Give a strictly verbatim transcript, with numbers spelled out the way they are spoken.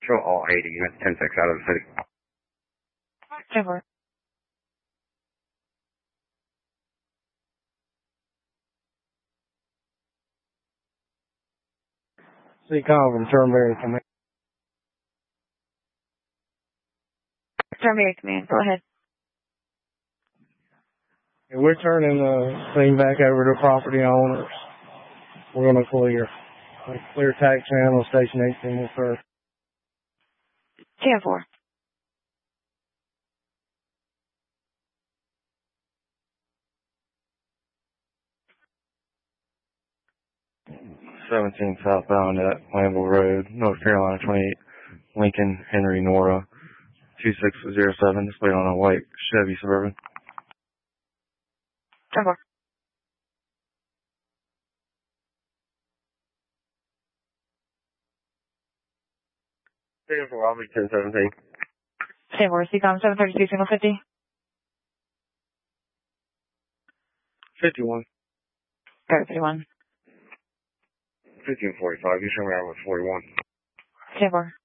show all eighty units, ten six out of the city. ten four. C Colvin, Turnberry Command. Turnberry Command, go ahead. And we're turning the thing back over to property owners. We're going to clear. Clear tax channel, station eighteen will serve. ten four. seventeen southbound at Lamble Road, North Carolina twenty-eight, Lincoln, Henry, Nora, two six zero seven, displayed on a white Chevy Suburban. ten four. ten four, I'll be ten seventeen. ten four, C COM seven thirty-two, single fifty. fifty-one. thirty-one. fifteen forty-five, you show me out with forty-one. ten four.